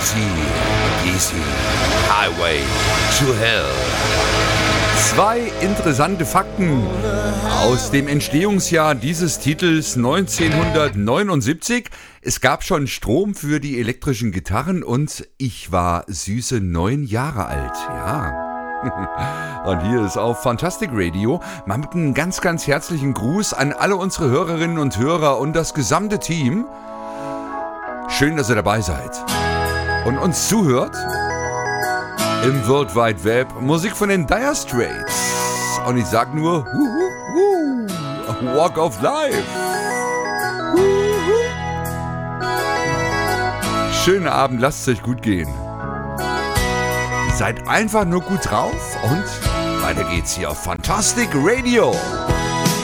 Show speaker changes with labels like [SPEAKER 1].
[SPEAKER 1] Easy, Highway to Hell. 2 interessante Fakten aus dem Entstehungsjahr dieses Titels 1979. Es gab schon Strom für die elektrischen Gitarren und ich war süße 9 Jahre alt, ja. Und hier ist auf Fantastic Radio mal mit einem ganz, ganz herzlichen Gruß an alle unsere Hörerinnen und Hörer und das gesamte Team. Schön, dass ihr dabei seid und uns zuhört im World Wide Web. Musik von den Dire Straits. Und ich sag nur, Walk of Life. Schönen Abend, lasst es euch gut gehen. Seid einfach nur gut drauf und weiter geht's hier auf Fantastic Radio.